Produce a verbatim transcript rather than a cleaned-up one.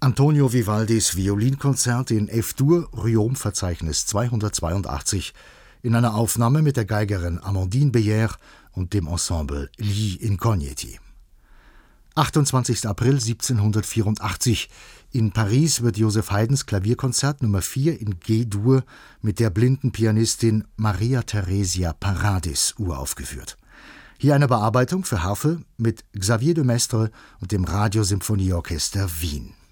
Antonio Vivaldis Violinkonzert in F-Dur, Ryom-Verzeichnis zweihundertzweiundachtzig, in einer Aufnahme mit der Geigerin Amandine Beyer und dem Ensemble Gli Incogniti. achtundzwanzigster April siebzehnhundertvierundachtzig. In Paris wird Joseph Haydns Klavierkonzert Nummer vier in G-Dur mit der blinden Pianistin Maria Theresia Paradis uraufgeführt. Hier eine Bearbeitung für Harfe mit Xavier de Maistre und dem Radiosymphonieorchester Wien.